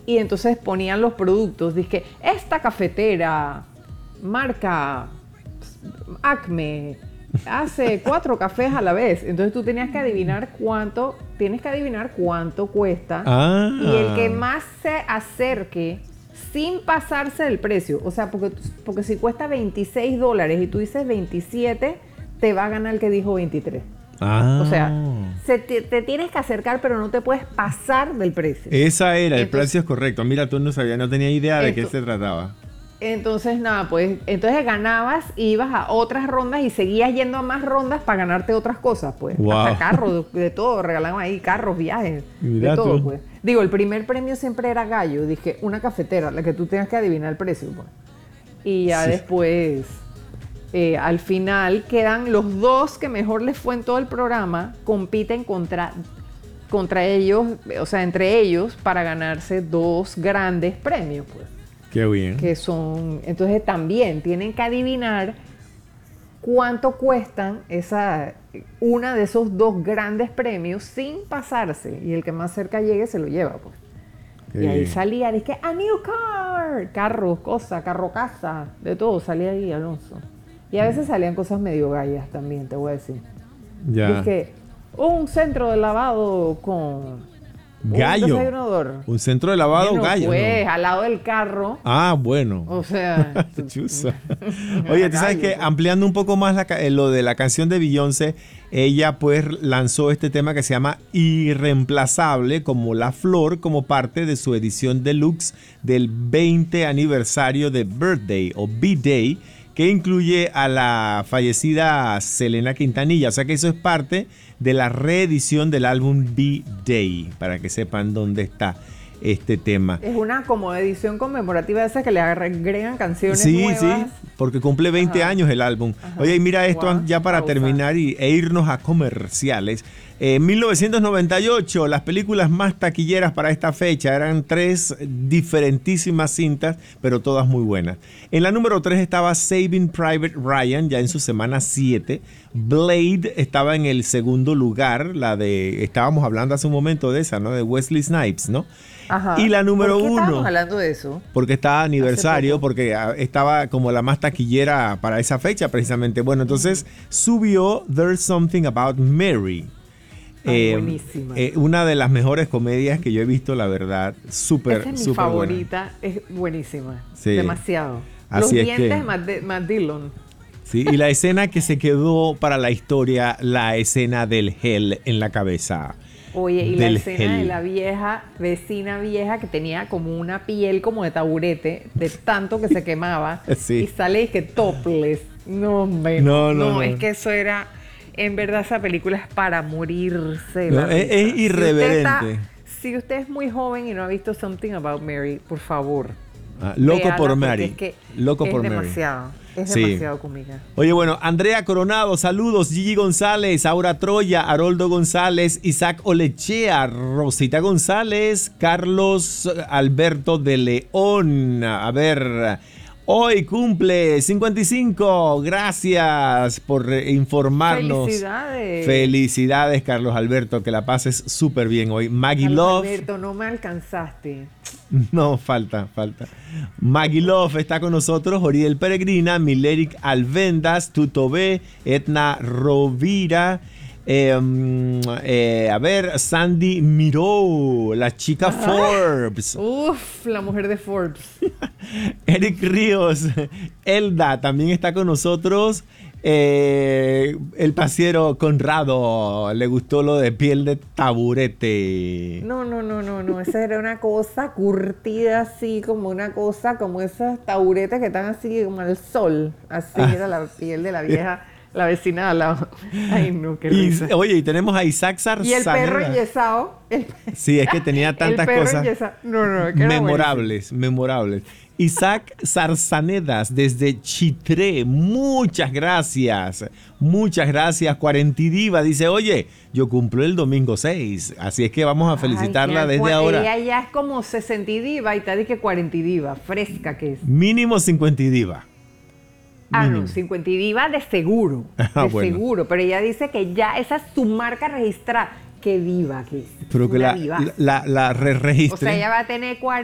Y entonces ponían los productos. Dije, esta cafetera, marca Acme, hace 4 cafés a la vez. Entonces tú tenías que adivinar cuánto cuesta. Y el que más se acerque sin pasarse del precio, o sea, porque si cuesta $26 y tú dices 27, te va a ganar el que dijo 23. O sea, te tienes que acercar, pero no te puedes pasar del precio. Esa era, el precio es correcto. Mira, tú no tenía idea de qué se trataba. Entonces, nada, pues, entonces ganabas, ibas a otras rondas y seguías yendo a más rondas para ganarte otras cosas, pues. Wow. Hasta carros, de todo, regalaban ahí carros, viajes, Mira de todo, tú. pues. Digo, el primer premio siempre era gallo, dije, una cafetera, la que tú tenías que adivinar el precio, pues. Y ya después, al final, quedan los 2 que mejor les fue en todo el programa, compiten contra ellos, o sea, entre ellos, para ganarse 2 grandes premios, pues. Qué bien. Que son, entonces también tienen que adivinar cuánto cuestan una de esos 2 grandes premios sin pasarse, y el que más cerca llegue se lo lleva, pues. Qué y ahí bien. salía, es que a new car, carros, carro casa, de todo salía ahí Alonso. Y a veces salían cosas medio gallas también, te voy a decir. Ya. Dije, un centro de lavado con Gallo. un desayunador. Un centro de lavado Bueno, gallo. pues, ¿no? al lado del carro. Ah, bueno. O sea, Chusa. Oye, tú sabes gallo, que pues. ampliando un poco más lo de la canción de Beyoncé, ella pues lanzó este tema que se llama Irreemplazable, como la flor, como parte de su edición deluxe del 20 aniversario de Birthday o B-Day, que incluye a la fallecida Selena Quintanilla. O sea que eso es parte de la reedición del álbum B-Day, para que sepan dónde está este tema. Es una como edición conmemorativa de esas que le agregan canciones nuevas. Sí, porque cumple 20 años el álbum. Oye, y mira esto Wow. ya para Pausa. terminar e irnos a comerciales. En 1998, las películas más taquilleras para esta fecha eran 3 diferentísimas cintas, pero todas muy buenas. En la número 3 estaba Saving Private Ryan, ya en su semana 7. Blade estaba en el segundo lugar, estábamos hablando hace un momento de esa, ¿no? De Wesley Snipes, ¿no? Ajá. Y la número ¿Por qué 1. estábamos hablando de eso? Porque estaba aniversario, poco. porque estaba como la más taquillera para esa fecha precisamente. Bueno, entonces subió There's Something About Mary. Buenísima. Una de las mejores comedias que yo he visto, la verdad. Súper, Esa es mi súper favorita, es buenísima. Sí. Demasiado. Así Los es dientes que- de Matt Dillon. Sí, y la escena que se quedó para la historia, la escena del gel en la cabeza. Oye, y la Del escena de gel. la vecina vieja que tenía como una piel como de taburete, de tanto que se quemaba. Sí. Y sale y que topless. No, hombre. No. Es que eso era... En verdad, esa película es para morirse. de No, la es risa. irreverente. Si usted es muy joven y no ha visto Something About Mary, por favor. Loco véala, por porque Mary. Es que Loco es por Mary. demasiado. Es Sí. demasiado cómica. Oye, bueno, Andrea Coronado, saludos. Gigi González, Aura Troya, Haroldo González, Isaac Olechea, Rosita González, Carlos Alberto de León. A ver, hoy cumple 55. Gracias por informarnos. Felicidades. Felicidades, Carlos Alberto. Que la pases súper bien hoy. Maggie Carlos Love. Alberto, no me alcanzaste. No, falta. Maggie Love está con nosotros, Oriel Peregrina, Mileric Alvendas, Tuto B, Etna Rovira, a ver, Sandy Miró, la chica Forbes, Uf, la mujer de Forbes. Eric Ríos, Elda también está con nosotros. El pasiero Conrado, le gustó lo de piel de taburete. No. Esa era una cosa curtida así, como una cosa, como esas taburetas que están así como al sol. Así era la piel de la vieja, la vecina de al lado. Ay, no, qué risa. Oye, y tenemos a Isaac Zarzaneda. Y el perro enyesado. Sí, es que tenía tantas el perro cosas enyesado. No, que era memorables. Isaac Zarzanedas desde Chitré, muchas gracias. Cuarentidiva dice, oye, yo cumplo el domingo 6, así es que vamos a felicitarla Ay, desde ahora. Ella ya es como 60 diva y te dice que 40 diva, fresca que es. Mínimo 50 diva. No, 50 diva de seguro, Bueno. seguro, pero ella dice que ya esa es su marca registrada. Qué diva que es. Pero que una la diva. re-registre. O sea, ella va a tener